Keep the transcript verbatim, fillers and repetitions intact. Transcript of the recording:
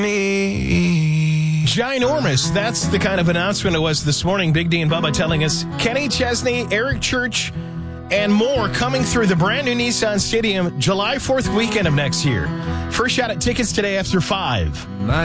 me. Ginormous. That's the kind of announcement it was this morning. Big D and Bubba telling us Kenny Chesney, Eric Church, and more coming through the brand new Nissan Stadium July fourth weekend of next year. First shot at tickets today after five.